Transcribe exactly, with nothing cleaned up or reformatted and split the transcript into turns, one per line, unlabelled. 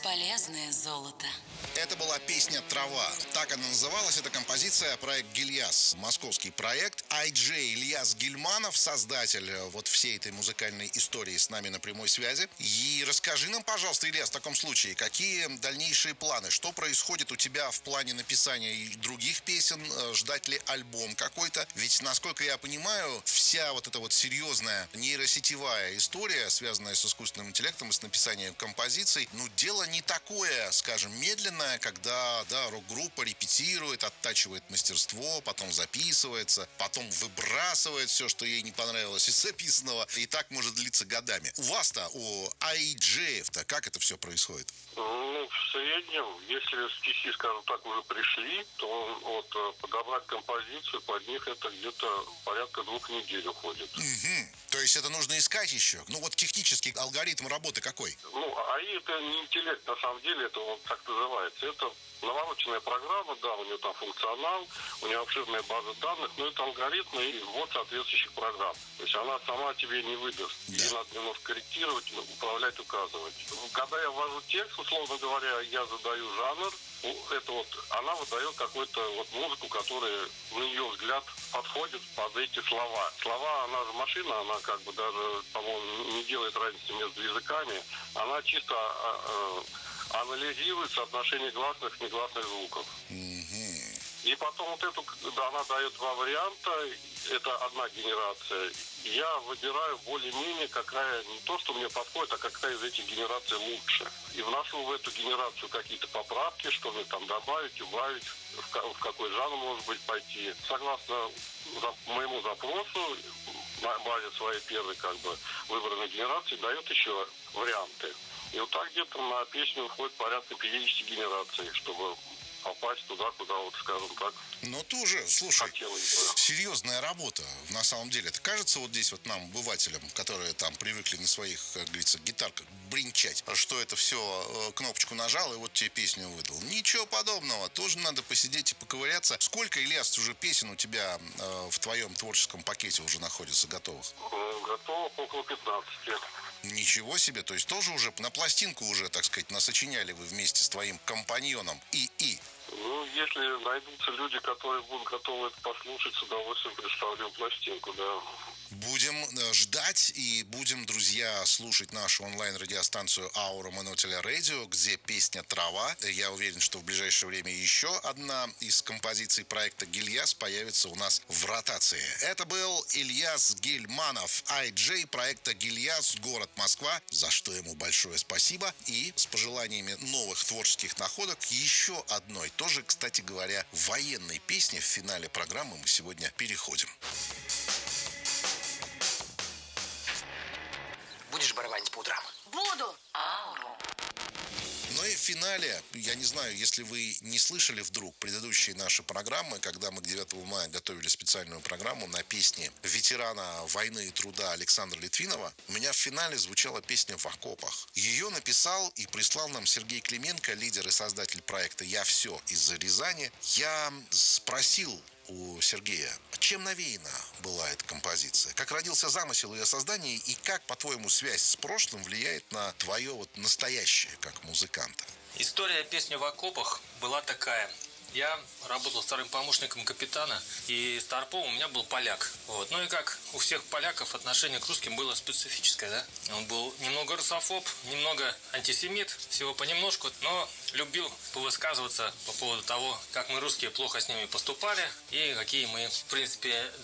Бесполезное золото.
Это была песня «Трава». Так она называлась. Это композиция, проект «Гильяс». Московский проект. ай джей Ильяс Гильманов, создатель вот всей этой музыкальной истории, с нами на прямой связи. И расскажи нам, пожалуйста, Ильяс, в таком случае, какие дальнейшие планы? Что происходит у тебя в плане написания других песен? Ждать ли альбом какой-то? Ведь, насколько я понимаю, вся вот эта вот серьезная нейросетевая история, связанная с искусственным интеллектом и с написанием композиций, ну, дело не такое, скажем, медленное, когда, да, рок-группа репетирует, оттачивает мастерство, потом записывается, потом выбрасывает все, что ей не понравилось из записанного, и так может длиться годами. У вас-то, у ай джей-то, как это все происходит?
Ну, в среднем, если стихи, скажем так, уже пришли, то вот подобрать композицию под них это где-то порядка двух недель уходит.
Угу. То есть это нужно искать еще? Ну вот технический алгоритм работы какой?
Ну, АИ это не интеллект, на самом деле, это вот так называется. Это навороченная программа, да, у нее там функционал, у нее обширная база данных, но это алгоритмы и вот соответствующих программ. То есть она сама тебе не выдаст.
Да.
Ей надо немножко корректировать, управлять, указывать. Когда я ввожу текст, условно говоря, я задаю жанр, это вот она выдает какую-то вот музыку, которая, на ее взгляд, подходит под эти слова. Слова, она же машина, она как бы даже, по-моему, не делает разницы между языками. Она чисто а, а, анализирует соотношение гласных и негласных звуков.
Угу.
И потом вот эту, да, она дает два варианта. Это одна генерация. Я выбираю более-менее, какая, не то, что мне подходит, а какая из этих генераций лучше. И вношу в эту генерацию какие-то поправки, что мне там добавить, убавить, в, в какой жанр, может быть, пойти. Согласно за, моему запросу, на базе своей первой, как бы, выбранной генерации, дает еще варианты. И вот так где-то на песню уходит порядка пятьдесят генераций, чтобы попасть туда, куда, вот, скажем так,
ну, тоже, слушай,
хотелось бы.
Серьезная работа, на самом деле. Это кажется вот здесь вот нам, обывателям, которые там привыкли на своих, как говорится, гитарках бренчать, что это все, кнопочку нажал и вот тебе песню выдал. Ничего подобного. Тоже надо посидеть и поковыряться. Сколько, Ильяс, уже песен у тебя э, в твоем творческом пакете уже находится готовых?
Готово около пятнадцати.
Ничего себе, то есть тоже уже на пластинку уже, так сказать, насочиняли вы вместе с твоим компаньоном ИИ.
Ну, если найдутся люди, которые будут готовы это послушать, с удовольствием представлю пластинку, да.
Будем ждать и будем, друзья, слушать нашу онлайн-радиостанцию Аура Манотеля Радио, где песня «Трава». Я уверен, что в ближайшее время еще одна из композиций проекта «Гильяс» появится у нас в ротации. Это был Ильяс Гильманов, ай джей проекта «Гильяс», город Москва, за что ему большое спасибо. И с пожеланиями новых творческих находок еще одной, тоже, кстати говоря, военной песни в финале программы мы сегодня переходим.
Будешь барабанить по утрам?
Буду. Ауру.
Ну и в финале, я не знаю, если вы не слышали вдруг предыдущие наши программы, когда мы к девятому мая готовили специальную программу на песни ветерана войны и труда Александра Литвинова, у меня в финале звучала песня «В окопах». Ее написал и прислал нам Сергей Клименко, лидер и создатель проекта «Я все» из-за Рязани. Я спросил у Сергея, чем навеяна была эта композиция? Как родился замысел ее создания и как, по-твоему, связь с прошлым влияет на твое вот настоящее как музыканта?
История песни «В окопах» была такая. Я работал вторым помощником капитана, и старпом у меня был поляк. Вот. Ну и как у всех поляков отношение к русским было специфическое, да? Он был немного русофоб, немного антисемит, всего понемножку, но любил повысказываться по поводу того, как мы русские плохо с ними поступали и какие мы, в принципе,